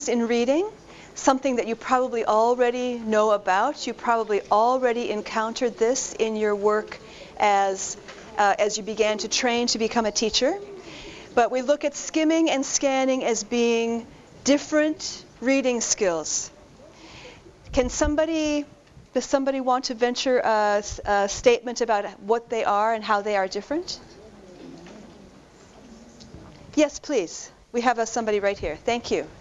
in reading, something that you probably already know about. You probably already encountered this in your work as you began to train to become a teacher. But we look at skimming and scanning as being different reading skills. Does somebody want to venture a statement about what they are and how they are different? Yes, please. We have somebody right here. Thank you.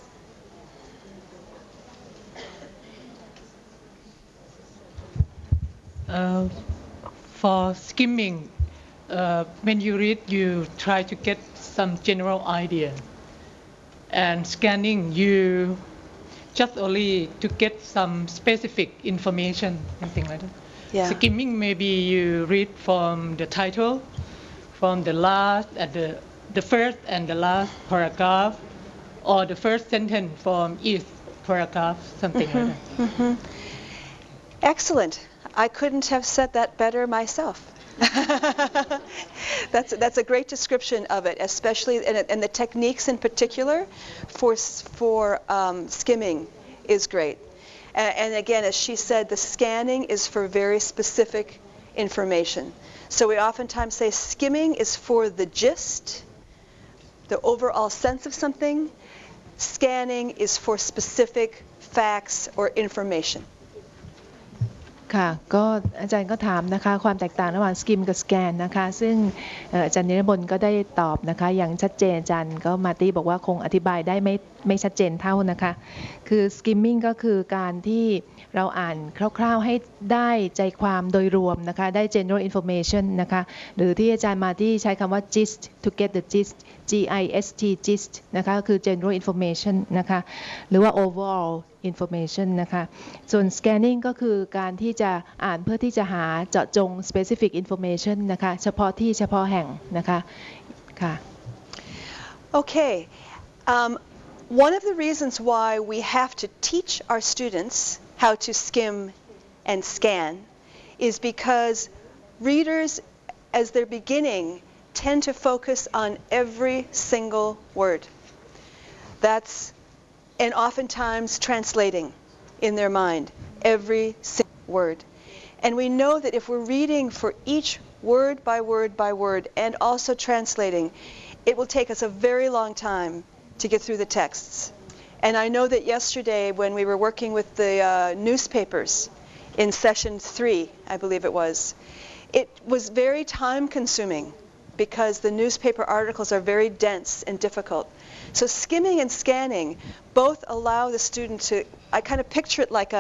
For skimming, when you read, you try to get some general idea. And scanning, you just only to get some specific information, something like that. Yeah. Skimming, maybe you read from the title, from the last, at the first and the last paragraph, or the first sentence from each paragraph, something like that. Mm-hmm. Excellent. I couldn't have said that better myself. That's a great description of it, especially and the techniques in particular for skimming is great. And again, as she said, the scanning is for very specific information. So we oftentimes say skimming is for the gist, the overall sense of something. Scanning is for specific facts or information. ค่ะก็อาจารย์ก็ถามนะคะความแตกต่างระหว่าง skim กับ scan นะคะซึ่งอาจารย์นิรบลก็ได้ตอบนะคะอย่างชัดเจนอาจารย์ก็มาร์ตี้บอกว่าคงอธิบายได้ไม่ชัดเจนเท่านะคะคือ skimming ก็คือการที่เราอ่านคร่าวๆให้ได้ใจความโดยรวมนะคะได้ general information นะคะหรือที่อาจารย์มาร์ตี้ใช้คำว่า gist to get the gist GIST gist นะคะคือ general information นะคะหรือว่า overall information นะคะส่วน scanning ก็คือการที่จะอ่านเพื่อที่จะหาเจาะจง specific information นะคะเฉพาะที่เฉพาะแห่งนะคะค่ะ Okay. One of the reasons why we have to teach our students how to skim and scan is because readers, as they're beginning, tend to focus on every single word. And oftentimes translating in their mind every single word. And we know that if we're reading for each word by word by word and also translating, it will take us a very long time to get through the texts. And I know that yesterday when we were working with the newspapers in session 3, I believe it was very time consuming because the newspaper articles are very dense and difficult. So skimming and scanning both allow the student to, I kind of picture it like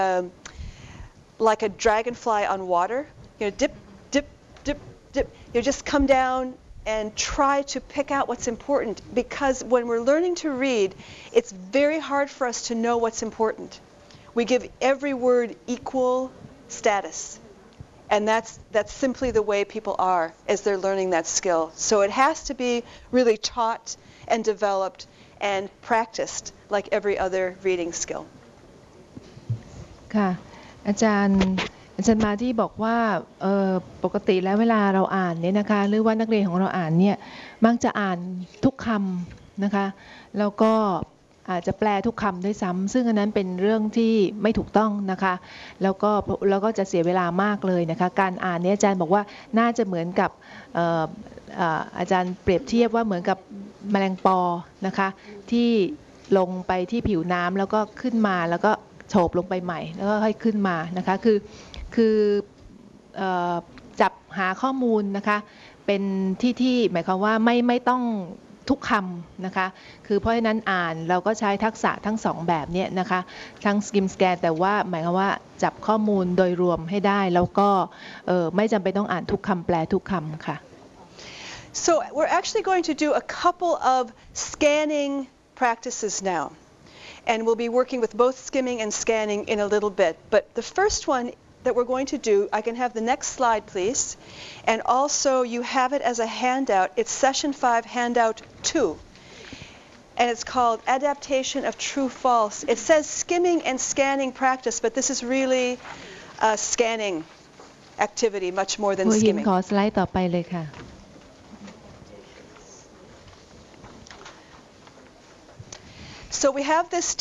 a dragonfly on water. You know, dip, dip, dip, dip. You just come down and try to pick out what's important because when we're learning to read, it's very hard for us to know what's important. We give every word equal status. And that's simply the way people are as they're learning that skill. So it has to be really taught and developed and practiced like every other reading skill. ค่ะอาจารย์มาที่บอกว่าปกติแล้วเวลาเราอ่านเนี่ยนะคะหรือว่านักเรียนของเราอ่านเนี่ยมักจะอ่านทุกคำนะคะแล้วก็อาจจะแปลทุกคำด้วยซ้ำซึ่งอันนั้นเป็นเรื่องที่ไม่ถูกต้องนะคะแล้วก็จะเสียเวลามากเลยนะคะการอ่านเนี่ยอาจารย์บอกว่าน่าจะเหมือนกับอาจารย์เปรียบเทียบว่าเหมือนกับแมลงปอนะคะที่ลงไปที่ผิวน้ำแล้วก็ขึ้นมาแล้วก็โฉบลงไปใหม่แล้วก็ค่อยขึ้นมานะคะคือจับหาข้อมูลนะคะเป็นที่หมายความว่าไม่ต้องทุกคำนะคะคือเพราะฉะนั้นอ่านเราก็ใช้ทักษะทั้งสองแบบนี้นะคะทั้ง skim scan แต่ว่าหมายความว่าจับข้อมูลโดยรวมให้ได้แล้วก็ไม่จำเป็นต้องอ่านทุกคำแปลทุกคำค่ะ So we're actually going to do a couple of scanning practices now. And we'll be working with both skimming and scanning in a little bit. But the first one that we're going to do, I can have the next slide, please. And also you have it as a handout. It's session 5, handout 2. And it's called Adaptation of True False. It says skimming and scanning practice, but this is really a scanning activity much more than skimming. ขอสไลด์ต่อไปเลยค่ะ So we have this